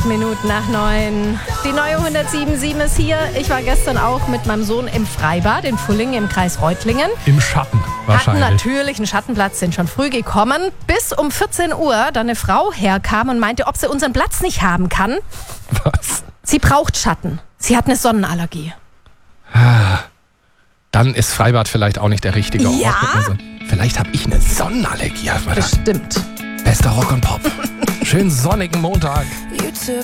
Minuten nach 9. Die neue 107.7 ist hier. Ich war gestern auch mit meinem Sohn im Freibad in Fulling im Kreis Reutlingen. Im Schatten wahrscheinlich. Hatten natürlich einen Schattenplatz, sind schon früh gekommen. Bis um 14 Uhr dann eine Frau herkam und meinte, ob sie unseren Platz nicht haben kann. Was? Sie braucht Schatten. Sie hat eine Sonnenallergie. Dann ist Freibad vielleicht auch nicht der richtige Ort. Ja? Vielleicht habe ich eine Sonnenallergie. Bestimmt. Bester Rock und Pop. Schönen sonnigen Montag. You took